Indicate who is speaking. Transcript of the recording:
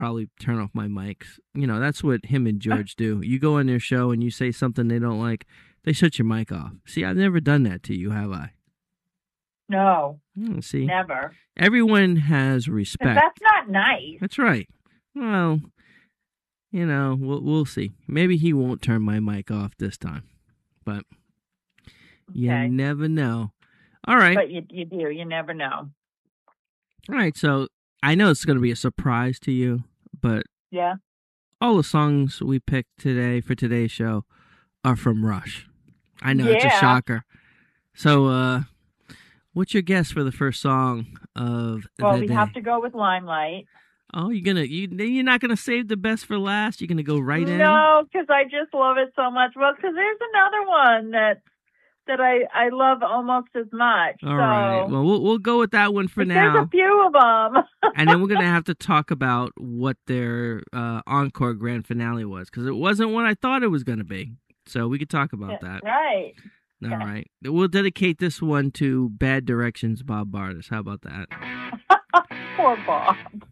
Speaker 1: probably turn off my mics. You know, that's what him and George do. You go on their show and you say something they don't like, they shut your mic off. See, I've never done that to you, have I?
Speaker 2: No.
Speaker 1: See?
Speaker 2: Never.
Speaker 1: Everyone has
Speaker 2: 'Cause
Speaker 1: respect.
Speaker 2: that's not nice.
Speaker 1: That's right. Well, you know, we'll see. Maybe he won't turn my mic off this time. But you
Speaker 2: Okay.
Speaker 1: never know. All right.
Speaker 2: But you do. You never know.
Speaker 1: All right, so I know it's going to be a surprise to you, but
Speaker 2: Yeah.
Speaker 1: all the songs we picked today for today's show are from Rush. I know, it's a
Speaker 2: Yeah.
Speaker 1: shocker. So, what's your guess for the first song of
Speaker 2: Well,
Speaker 1: the
Speaker 2: we
Speaker 1: day?
Speaker 2: have to go with Limelight.
Speaker 1: Oh, you're not gonna save the best for last? You're gonna go right in?
Speaker 2: No, because I just love it so much. Well, because there's another one that I love almost as much.
Speaker 1: All right. Well, we'll go with that one for now.
Speaker 2: There's a few of them.
Speaker 1: And then we're gonna have to talk about what their encore grand finale was, because it wasn't what I thought it was gonna be. So we could talk about that.
Speaker 2: Right.
Speaker 1: All right. We'll dedicate this one to Bad Directions, Bob Bartis. How about that?
Speaker 2: Poor Bob.